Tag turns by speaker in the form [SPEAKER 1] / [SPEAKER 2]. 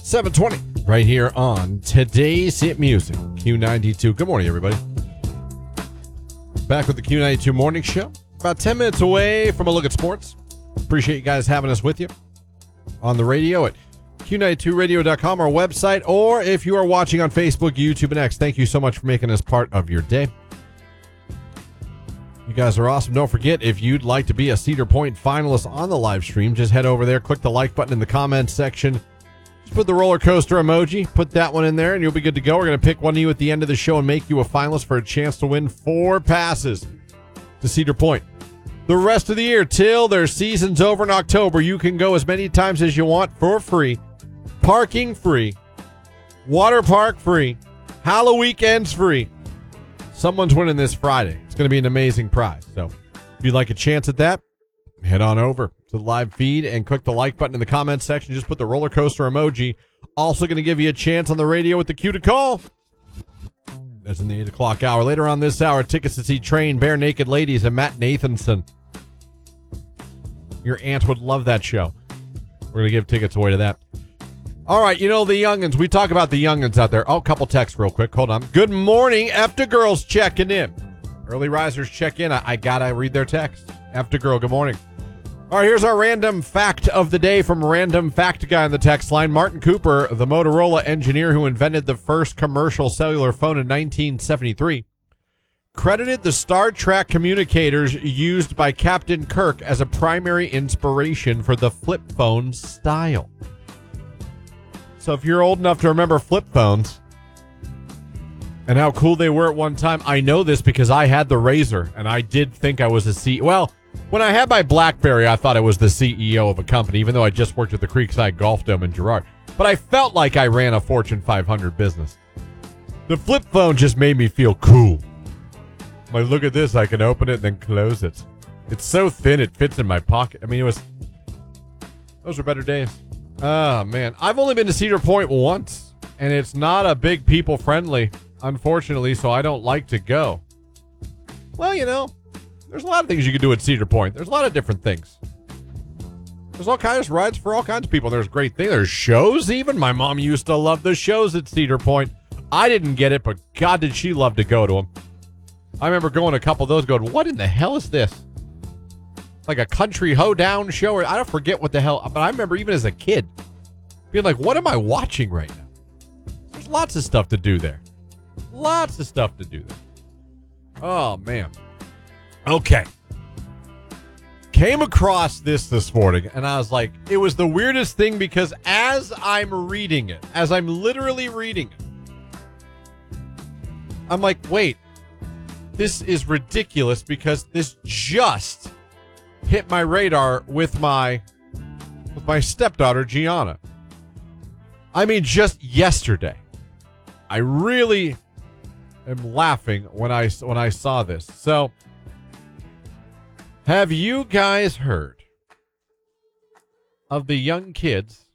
[SPEAKER 1] 720 right here on Today's Hit Music, Q92. Good morning, everybody. Back with the Q92 Morning Show. About 10 minutes away from a look at sports. Appreciate you guys having us with you on the radio at Q92radio.com, our website, or if you are watching on Facebook, YouTube, and X, thank you so much for making us part of your day. You guys are awesome. Don't forget, if you'd like to be a Cedar Point finalist on the live stream, just head over there, click the like button in the comments section. Just put the roller coaster emoji, put that one in there, and you'll be good to go. We're going to pick one of you at the end of the show and make you a finalist for a chance to win 4 passes to Cedar Point. The rest of the year, till their season's over in October, you can go as many times as you want for free, parking free, water park free, Halloween weekends free. Someone's winning this Friday. It's going to be an amazing prize. So if you'd like a chance at that, head on over to the live feed and click the like button in the comments section. Just put the roller coaster emoji. Also going to give you a chance on the radio with the cue to call. That's in the 8 o'clock hour. Later on this hour, tickets to see Train, Bare Naked Ladies, and Matt Nathanson. Your aunt would love that show. We're going to give tickets away to that. All right, you know, the youngins. We talk about the youngins out there. Oh, a couple texts real quick. Hold on. Good morning. After girls checking in. Early risers check in. I got to read their text. After girl, good morning. All right, here's our random fact of the day from Random Fact Guy on the text line. Martin Cooper, the Motorola engineer who invented the first commercial cellular phone in 1973, credited the Star Trek communicators used by Captain Kirk as a primary inspiration for the flip phone style. So if you're old enough to remember flip phones and how cool they were at one time, I know this because I had the Razor, and I did think I was a CEO. Well, when I had my BlackBerry, I thought I was the CEO of a company, even though I just worked at the Creekside Golf Dome in Girard. But I felt like I ran a Fortune 500 business. The flip phone just made me feel cool. Like, look at this. I can open it and then close it. It's so thin, it fits in my pocket. I mean, those were better days. Oh, man. I've only been to Cedar Point once, and it's not a big people-friendly, unfortunately, so I don't like to go. Well, you know, there's a lot of things you can do at Cedar Point. There's a lot of different things. There's all kinds of rides for all kinds of people. There's great things. There's shows even. My mom used to love the shows at Cedar Point. I didn't get it, but God, did she love to go to them. I remember going to a couple of those going, what in the hell is this? Like a country hoedown show? Or I don't forget what the hell. But I remember even as a kid being like, what am I watching right now? There's lots of stuff to do there. Lots of stuff to do there. Oh, man. Okay. Came across this morning, and I was like, it was the weirdest thing because as I'm reading it, as I'm literally reading it, I'm like, wait, this is ridiculous because this just hit my radar with my stepdaughter, Gianna. I mean, just yesterday. I really am laughing when I saw this. So, have you guys heard of the young kids